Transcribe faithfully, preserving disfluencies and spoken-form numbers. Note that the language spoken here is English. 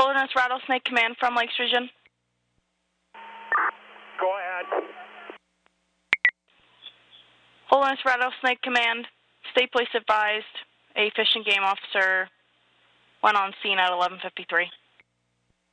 Holderness Rattlesnake Command from Lakes Region. Go ahead. Holderness Rattlesnake Command, stay police advised. A fish and game officer went on scene at eleven fifty-three.